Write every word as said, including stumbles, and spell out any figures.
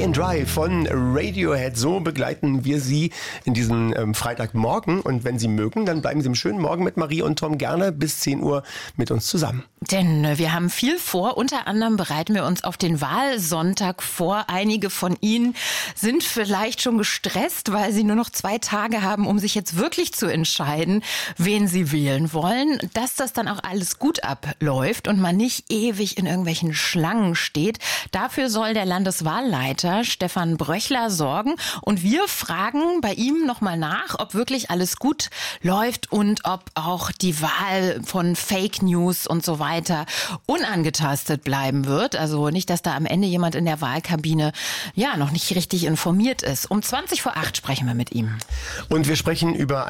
and Dry von Radiohead. So begleiten wir Sie in diesen ähm, Freitagmorgen. Und wenn Sie mögen, dann bleiben Sie im schönen Morgen mit Marie und Tom gerne bis zehn Uhr mit uns zusammen. Denn wir haben viel vor. Unter anderem bereiten wir uns auf den Wahlsonntag vor. Einige von Ihnen sind vielleicht schon gestresst, weil sie nur noch zwei Tage haben, um sich jetzt wirklich zu entscheiden, wen sie wählen wollen. Dass das dann auch alles gut abläuft und man nicht ewig in irgendwelchen Schlangen steht. Dafür soll der Landeswahlleiter Stefan Bröchler sorgen. Und wir fragen bei ihm nochmal nach, ob wirklich alles gut läuft und ob auch die Wahl von Fake News und so weiter unangetastet bleiben wird. Also nicht, dass da am Ende jemand in der Wahlkabine ja noch nicht richtig informiert ist. Um zwanzig vor acht sprechen wir mit ihm. Und wir sprechen über